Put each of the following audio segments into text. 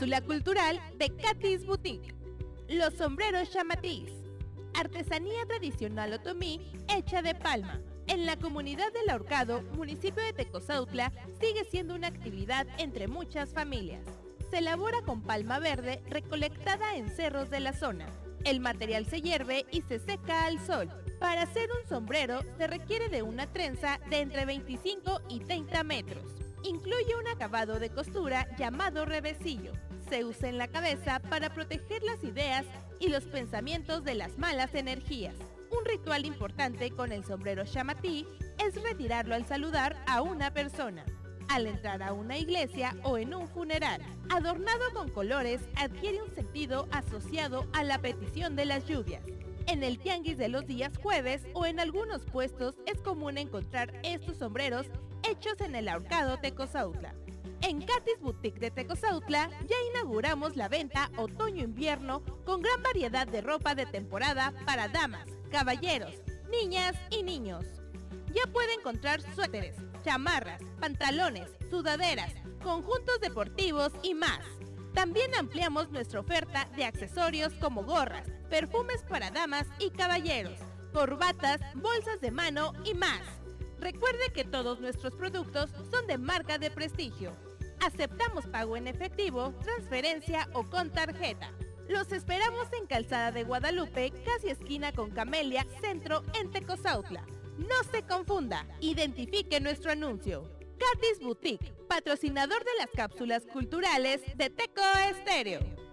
cápsula cultural de Katy's Boutique. Los sombreros chamatís. Artesanía tradicional otomí hecha de palma. En la comunidad del Ahorcado, municipio de Tecozautla, sigue siendo una actividad entre muchas familias. Se elabora con palma verde recolectada en cerros de la zona. El material se hierve y se seca al sol. Para hacer un sombrero se requiere de una trenza de entre 25 y 30 metros. Incluye un acabado de costura llamado revesillo. Se usa en la cabeza para proteger las ideas y los pensamientos de las malas energías. Un ritual importante con el sombrero chamatí es retirarlo al saludar a una persona, al entrar a una iglesia o en un funeral. Adornado con colores, adquiere un sentido asociado a la petición de las lluvias. En el tianguis de los días jueves o en algunos puestos es común encontrar estos sombreros hechos en el Ahorcado Tecozautla. En Katy's Boutique de Tecozautla ya inauguramos la venta otoño-invierno con gran variedad de ropa de temporada para damas, caballeros, niñas y niños. Ya puede encontrar suéteres, chamarras, pantalones, sudaderas, conjuntos deportivos y más. También ampliamos nuestra oferta de accesorios como gorras, perfumes para damas y caballeros, corbatas, bolsas de mano y más. Recuerde que todos nuestros productos son de marca de prestigio. Aceptamos pago en efectivo, transferencia o con tarjeta. Los esperamos en Calzada de Guadalupe, casi esquina con Camelia, centro en Tecozautla. No se confunda, identifique nuestro anuncio. Katy's Boutique, patrocinador de las cápsulas culturales de Teco Estéreo.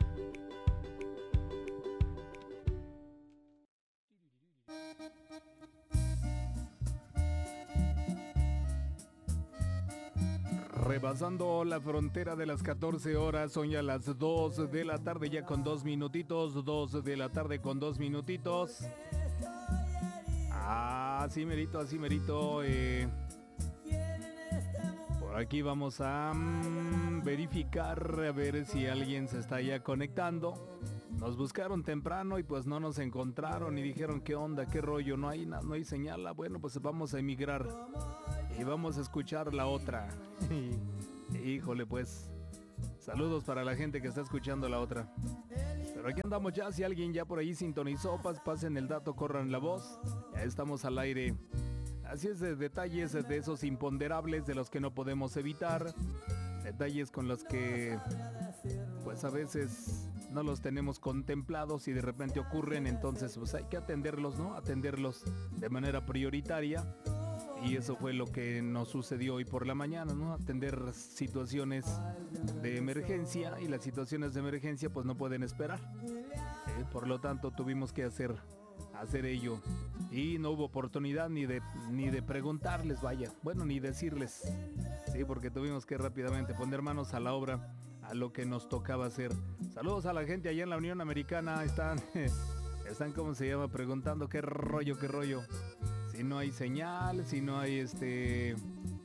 Rebasando la frontera de las 14 horas, son ya las 2 de la tarde ya con 2 minutitos, 2 de la tarde con 2 minutitos. Así merito, así merito. Por aquí vamos a verificar a ver si alguien se está ya conectando. Nos buscaron temprano y pues no nos encontraron y dijeron qué onda, qué rollo, no hay señal. Bueno, pues vamos a emigrar y vamos a escuchar la otra. Híjole, pues saludos para la gente que está escuchando la otra. Pero aquí andamos ya, si alguien ya por ahí sintonizó, pasen el dato, corran la voz. Ya estamos al aire. Así es, de detalles de esos imponderables de los que no podemos evitar. Detalles con los que pues a veces no los tenemos contemplados y de repente ocurren, entonces pues hay que atenderlos, ¿no? Atenderlos de manera prioritaria. Y eso fue lo que nos sucedió hoy por la mañana, ¿no? Atender situaciones de emergencia, y las situaciones de emergencia pues no pueden esperar. Por lo tanto tuvimos que hacer ello. Y no hubo oportunidad ni de preguntarles, vaya. Bueno, ni decirles. Sí, porque tuvimos que rápidamente poner manos a la obra, a lo que nos tocaba hacer. Saludos a la gente allá en la Unión Americana. Están ¿cómo se llama? Preguntando qué rollo. Si no hay señal, si no hay si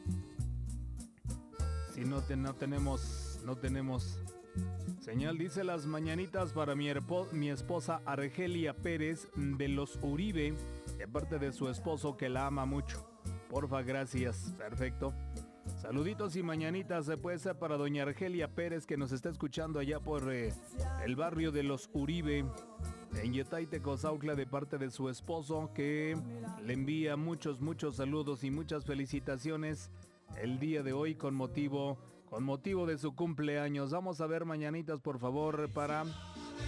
no tenemos señal. Dice las mañanitas para mi esposa Argelia Pérez de los Uribe, de parte de su esposo que la ama mucho. Porfa, gracias. Perfecto. Saluditos y mañanitas puede ser para doña Argelia Pérez, que nos está escuchando allá por el barrio de los Uribe, en Yetay, Tecozautla, de parte de su esposo, que le envía muchos saludos y muchas felicitaciones el día de hoy con motivo de su cumpleaños. Vamos a ver, mañanitas, por favor, para